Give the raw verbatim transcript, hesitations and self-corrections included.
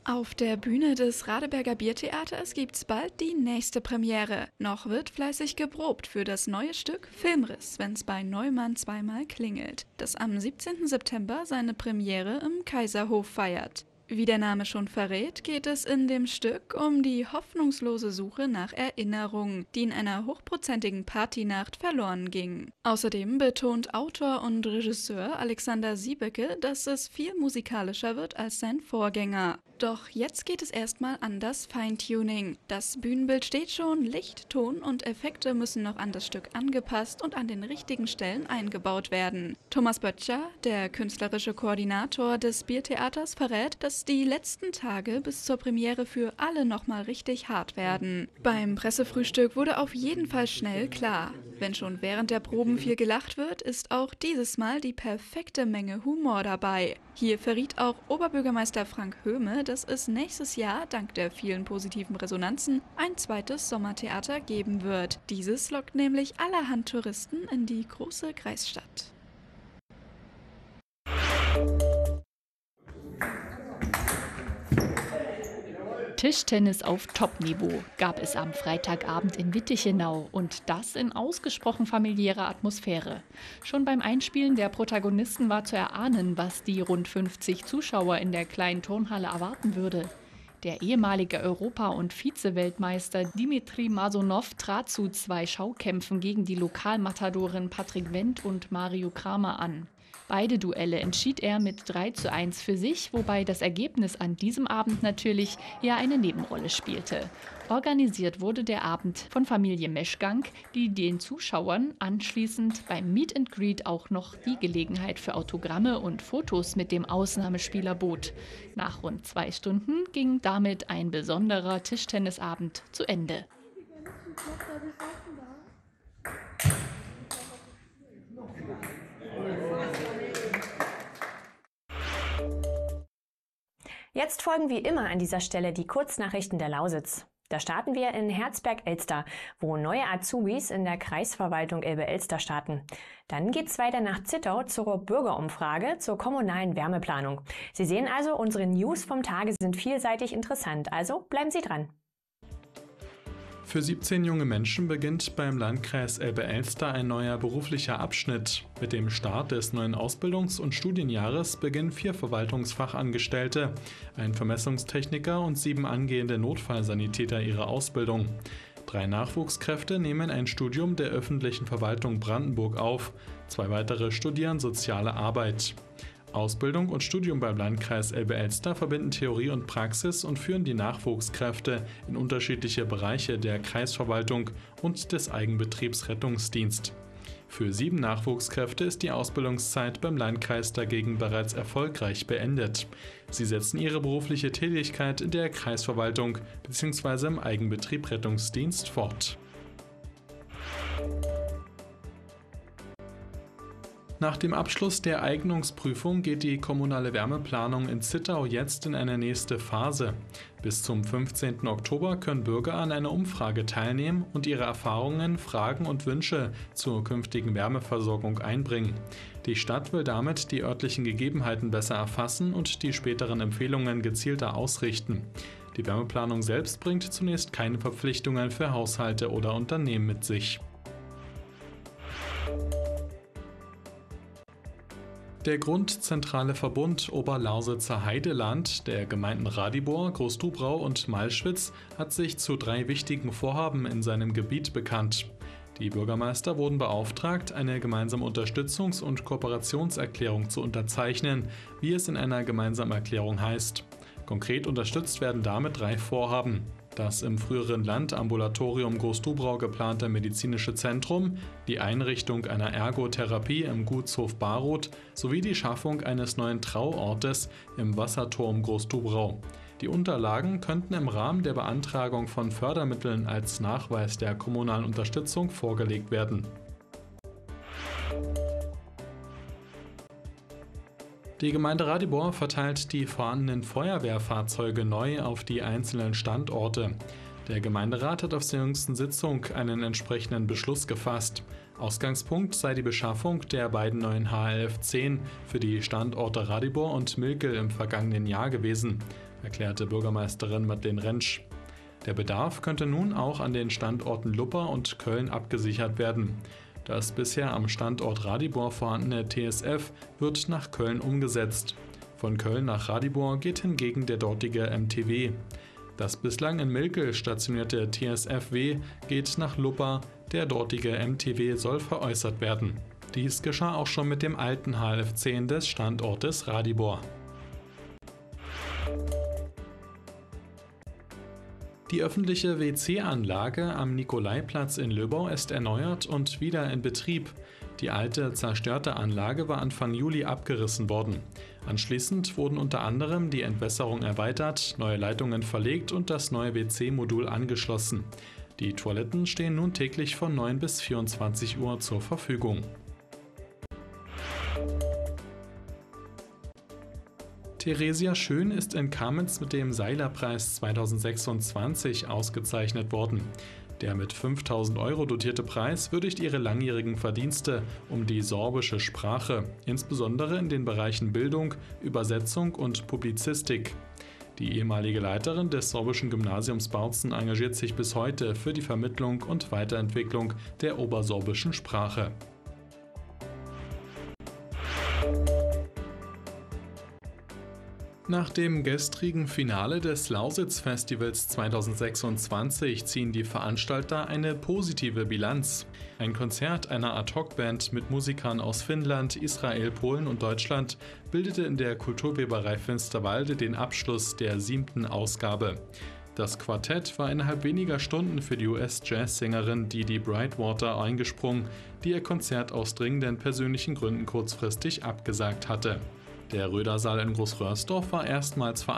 Auf der Bühne des Radeberger Biertheaters gibt's bald die nächste Premiere. Noch wird fleißig geprobt für das neue Stück Filmriss, wenn's bei Neumann zweimal klingelt, das am siebzehnten September seine Premiere im Kaiserhof feiert. Wie der Name schon verrät, geht es in dem Stück um die hoffnungslose Suche nach Erinnerungen, die in einer hochprozentigen Partynacht verloren gingen. Außerdem betont Autor und Regisseur Alexander Siebeke, dass es viel musikalischer wird als sein Vorgänger. Doch jetzt geht es erstmal an das Feintuning. Das Bühnenbild steht schon, Licht, Ton und Effekte müssen noch an das Stück angepasst und an den richtigen Stellen eingebaut werden. Thomas Böttcher, der künstlerische Koordinator des Biertheaters, verrät, dass die letzten Tage bis zur Premiere für alle nochmal richtig hart werden. Beim Pressefrühstück wurde auf jeden Fall schnell klar: Wenn schon während der Proben viel gelacht wird, ist auch dieses Mal die perfekte Menge Humor dabei. Hier verriet auch Oberbürgermeister Frank Höhme, dass es nächstes Jahr dank der vielen positiven Resonanzen ein zweites Sommertheater geben wird. Dieses lockt nämlich allerhand Touristen in die große Kreisstadt. Tischtennis auf Top-Niveau gab es am Freitagabend in Wittichenau, und das in ausgesprochen familiärer Atmosphäre. Schon beim Einspielen der Protagonisten war zu erahnen, was die rund fünfzig Zuschauer in der kleinen Turnhalle erwarten würde. Der ehemalige Europa- und Vize-Weltmeister Dimitri Masonow trat zu zwei Schaukämpfen gegen die Lokalmatadoren Patrick Wendt und Mario Kramer an. Beide Duelle entschied er mit drei zu eins für sich, wobei das Ergebnis an diesem Abend natürlich eher eine Nebenrolle spielte. Organisiert wurde der Abend von Familie Meschgang, die den Zuschauern anschließend beim Meet and Greet auch noch die Gelegenheit für Autogramme und Fotos mit dem Ausnahmespieler bot. Nach rund zwei Stunden ging damit ein besonderer Tischtennisabend zu Ende. Jetzt folgen wie immer an dieser Stelle die Kurznachrichten der Lausitz. Da starten wir in Herzberg-Elster, wo neue Azubis in der Kreisverwaltung Elbe-Elster starten. Dann geht's weiter nach Zittau zur Bürgerumfrage zur kommunalen Wärmeplanung. Sie sehen also, unsere News vom Tage sind vielseitig interessant, also bleiben Sie dran. Für siebzehn junge Menschen beginnt beim Landkreis Elbe-Elster ein neuer beruflicher Abschnitt. Mit dem Start des neuen Ausbildungs- und Studienjahres beginnen vier Verwaltungsfachangestellte, ein Vermessungstechniker und sieben angehende Notfallsanitäter ihre Ausbildung. Drei Nachwuchskräfte nehmen ein Studium der öffentlichen Verwaltung Brandenburg auf, zwei weitere studieren Soziale Arbeit. Ausbildung und Studium beim Landkreis Elbe-Elster verbinden Theorie und Praxis und führen die Nachwuchskräfte in unterschiedliche Bereiche der Kreisverwaltung und des Eigenbetriebs Rettungsdienst. Für sieben Nachwuchskräfte ist die Ausbildungszeit beim Landkreis dagegen bereits erfolgreich beendet. Sie setzen ihre berufliche Tätigkeit in der Kreisverwaltung bzw. im Eigenbetrieb Rettungsdienst fort. Nach dem Abschluss der Eignungsprüfung geht die kommunale Wärmeplanung in Zittau jetzt in eine nächste Phase. Bis zum fünfzehnten Oktober können Bürger an einer Umfrage teilnehmen und ihre Erfahrungen, Fragen und Wünsche zur künftigen Wärmeversorgung einbringen. Die Stadt will damit die örtlichen Gegebenheiten besser erfassen und die späteren Empfehlungen gezielter ausrichten. Die Wärmeplanung selbst bringt zunächst keine Verpflichtungen für Haushalte oder Unternehmen mit sich. Der Grundzentrale Verbund Oberlausitzer Heideland der Gemeinden Radibor, Großdubrau und Malschwitz hat sich zu drei wichtigen Vorhaben in seinem Gebiet bekannt. Die Bürgermeister wurden beauftragt, eine gemeinsame Unterstützungs- und Kooperationserklärung zu unterzeichnen, wie es in einer gemeinsamen Erklärung heißt. Konkret unterstützt werden damit drei Vorhaben: Das im früheren Landambulatorium Großdubrau geplante medizinische Zentrum, die Einrichtung einer Ergotherapie im Gutshof Baroth sowie die Schaffung eines neuen Trauortes im Wasserturm Großdubrau. Die Unterlagen könnten im Rahmen der Beantragung von Fördermitteln als Nachweis der kommunalen Unterstützung vorgelegt werden. Die Gemeinde Radibor verteilt die vorhandenen Feuerwehrfahrzeuge neu auf die einzelnen Standorte. Der Gemeinderat hat auf der jüngsten Sitzung einen entsprechenden Beschluss gefasst. Ausgangspunkt sei die Beschaffung der beiden neuen H L F zehn für die Standorte Radibor und Milkel im vergangenen Jahr gewesen, erklärte Bürgermeisterin Madeleine Rentsch. Der Bedarf könnte nun auch an den Standorten Lupper und Köln abgesichert werden. Das bisher am Standort Radibor vorhandene T S F wird nach Köln umgesetzt. Von Köln nach Radibor geht hingegen der dortige M T W. Das bislang in Milkel stationierte T S F W geht nach Lupper, der dortige M T W soll veräußert werden. Dies geschah auch schon mit dem alten H L F zehn des Standortes Radibor. Die öffentliche W C-Anlage am Nikolaiplatz in Löbau ist erneuert und wieder in Betrieb. Die alte, zerstörte Anlage war Anfang Juli abgerissen worden. Anschließend wurden unter anderem die Entwässerung erweitert, neue Leitungen verlegt und das neue W C-Modul angeschlossen. Die Toiletten stehen nun täglich von neun bis vierundzwanzig Uhr zur Verfügung. Theresia Schön ist in Kamenz mit dem Seilerpreis zweitausendsechsundzwanzig ausgezeichnet worden. Der mit fünftausend Euro dotierte Preis würdigt ihre langjährigen Verdienste um die sorbische Sprache, insbesondere in den Bereichen Bildung, Übersetzung und Publizistik. Die ehemalige Leiterin des sorbischen Gymnasiums Bautzen engagiert sich bis heute für die Vermittlung und Weiterentwicklung der obersorbischen Sprache. Nach dem gestrigen Finale des Lausitz-Festivals zweitausendsechsundzwanzig ziehen die Veranstalter eine positive Bilanz. Ein Konzert einer Ad-Hoc-Band mit Musikern aus Finnland, Israel, Polen und Deutschland bildete in der Kulturweberei Finsterwalde den Abschluss der siebten Ausgabe. Das Quartett war innerhalb weniger Stunden für die U S-Jazz-Sängerin Didi Brightwater eingesprungen, die ihr Konzert aus dringenden persönlichen Gründen kurzfristig abgesagt hatte. Der Rödersaal in Großröhrsdorf war erstmals veranstaltet.